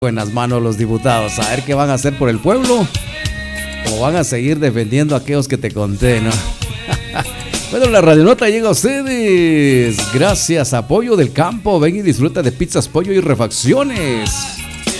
buenas manos los diputados. A ver qué van a hacer por el pueblo. O van a seguir defendiendo a aquellos que te conté, ¿no? Bueno, la radionota llega a ustedes gracias a Pollo del Campo. Ven y disfruta de pizzas, pollo y refacciones.